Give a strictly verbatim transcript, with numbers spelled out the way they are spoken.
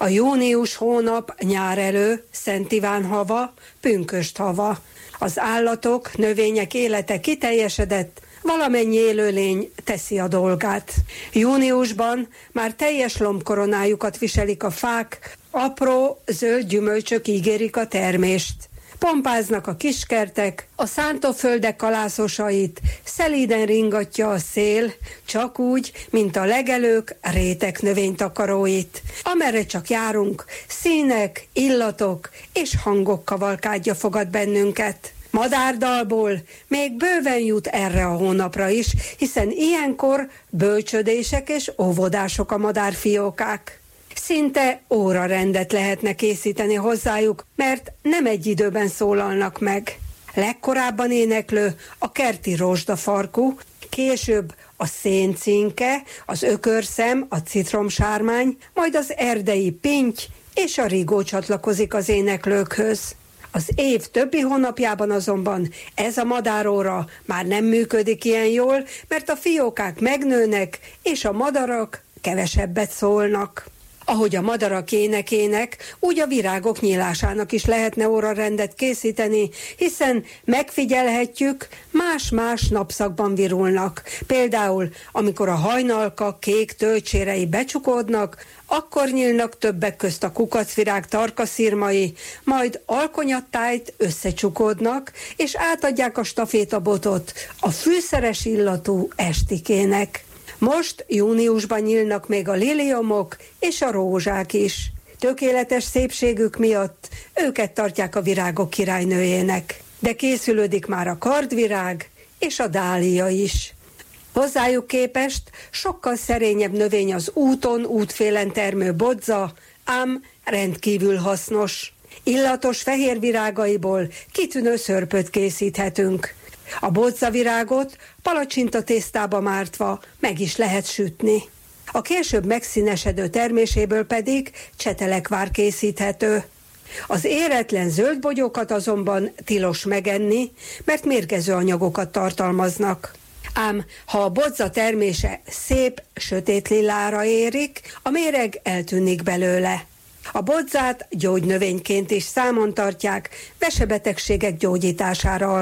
A június hónap nyár elő, Szent Iván hava, pünkösd hava. Az állatok, növények élete kiteljesedett, valamennyi élőlény teszi a dolgát. Júniusban már teljes lombkoronájukat viselik a fák, apró, zöld gyümölcsök ígérik a termést. Pompáznak a kiskertek, a szántóföldek kalászosait szelíden ringatja a szél, csak úgy, mint a legelők rétek növénytakaróit. Amerre csak járunk, színek, illatok és hangok kavalkádja fogad bennünket. Madárdalból még bőven jut erre a hónapra is, hiszen ilyenkor bölcsödések és óvodások a madárfiókák. Szinte órarendet lehetne készíteni hozzájuk, mert nem egy időben szólalnak meg. Legkorábban éneklő a kerti rozsdafarkú, később a széncinke, az ökörszem, a citromsármány, majd az erdei pinty és a rigó csatlakozik az éneklőkhöz. Az év többi hónapjában azonban ez a madáróra már nem működik ilyen jól, mert a fiókák megnőnek, és a madarak kevesebbet szólnak. Ahogy a madarak énekének, úgy a virágok nyílásának is lehetne órarendet készíteni, hiszen megfigyelhetjük, más-más napszakban virulnak. Például, amikor a hajnalka kék tölcsérei becsukódnak, akkor nyílnak többek közt a kukacvirág tarkaszirmai, majd alkonyattájt összecsukódnak, és átadják a stafétabotot a fűszeres illatú estikének. Most júniusban nyílnak még a liliomok és a rózsák is. Tökéletes szépségük miatt őket tartják a virágok királynőjének. De készülődik már a kardvirág és a dália is. Hozzájuk képest sokkal szerényebb növény az úton, útfélen termő bodza, ám rendkívül hasznos. Illatos fehér virágaiból kitűnő szörpöt készíthetünk. A bodzavirágot palacsinta tésztába mártva meg is lehet sütni. A később megszínesedő terméséből pedig csetelekvár készíthető. Az éretlen zöld bogyókat azonban tilos megenni, mert mérgező anyagokat tartalmaznak. Ám ha a bodza termése szép, sötét lilára érik, a méreg eltűnik belőle. A bodzát gyógynövényként is számon tartják, vesebetegségek gyógyítására